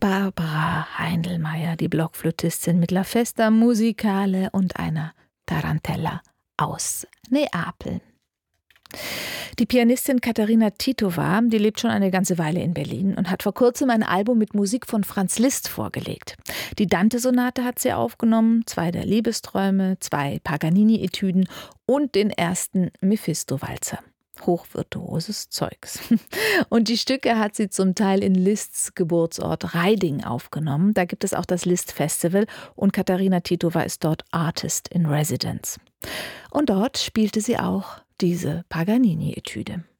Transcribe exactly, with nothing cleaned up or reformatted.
Barbara Heindelmeier, die Blockflötistin mit La Festa Musicale und einer Tarantella aus Neapel. Die Pianistin Katharina Titova, die lebt schon eine ganze Weile in Berlin und hat vor kurzem ein Album mit Musik von Franz Liszt vorgelegt. Die Dante-Sonate hat sie aufgenommen, zwei der Liebesträume, zwei Paganini-Etüden und den ersten Mephisto-Walzer. Hochvirtuoses Zeugs. Und die Stücke hat sie zum Teil in Liszts Geburtsort Reiding aufgenommen. Da gibt es auch das Liszt Festival und Katharina Titova ist dort Artist in Residence. Und dort spielte sie auch diese Paganini-Etüde.